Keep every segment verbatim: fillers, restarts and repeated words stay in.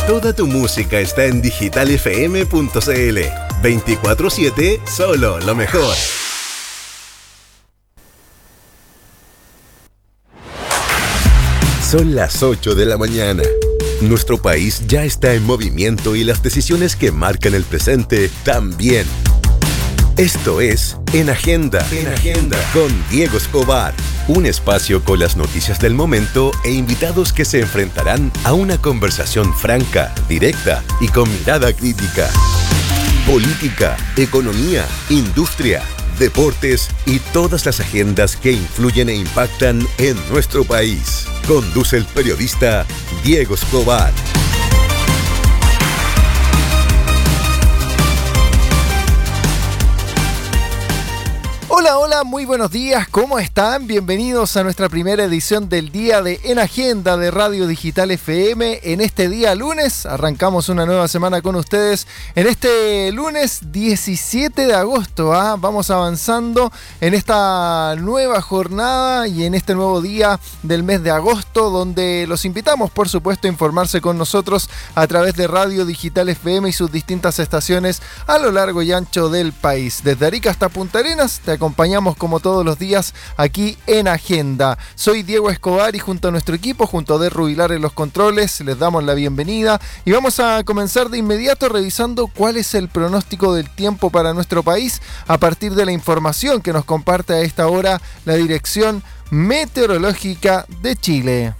Toda tu música está en digital f m punto c l. veinticuatro siete, solo lo mejor. Son las ocho de la mañana. Nuestro país ya está en movimiento y las decisiones que marcan el presente también. Esto es En Agenda, En Agenda, con Diego Escobar. Un espacio con las noticias del momento e invitados que se enfrentarán a una conversación franca, directa y con mirada crítica. Política, economía, industria, deportes y todas las agendas que influyen e impactan en nuestro país. Conduce el periodista Diego Escobar. Hola, hola, muy buenos días, ¿cómo están? Bienvenidos a nuestra primera edición del día de En Agenda de Radio Digital F M. En este día lunes, arrancamos una nueva semana con ustedes. En este lunes diecisiete de agosto, ¿ah? Vamos avanzando en esta nueva jornada y en este nuevo día del mes de agosto, donde los invitamos, por supuesto, a informarse con nosotros a través de Radio Digital F M y sus distintas estaciones a lo largo y ancho del país. Desde Arica hasta Punta Arenas, te acompañamos como todos los días aquí en Agenda. Soy Diego Escobar y junto a nuestro equipo, junto a De Rubilar en los controles, les damos la bienvenida y vamos a comenzar de inmediato revisando cuál es el pronóstico del tiempo para nuestro país a partir de la información que nos comparte a esta hora la Dirección Meteorológica de Chile.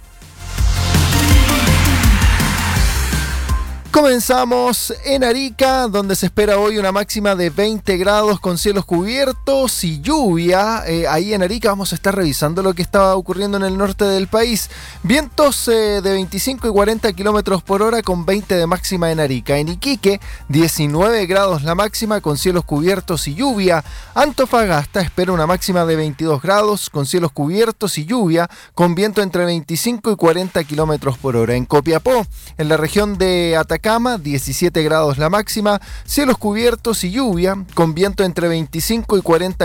Comenzamos en Arica, donde se espera hoy una máxima de veinte grados con cielos cubiertos y lluvia. Eh, ahí en Arica vamos a estar revisando lo que estaba ocurriendo en el norte del país. Vientos eh, de veinticinco y cuarenta kilómetros por hora con veinte de máxima en Arica. En Iquique, diecinueve grados la máxima con cielos cubiertos y lluvia. Antofagasta espera una máxima de veintidós grados con cielos cubiertos y lluvia, con viento entre veinticinco y cuarenta kilómetros por hora. En Copiapó, en la región de Atacama, diecisiete grados la máxima, cielos cubiertos y lluvia, con viento entre veinticinco y cuarenta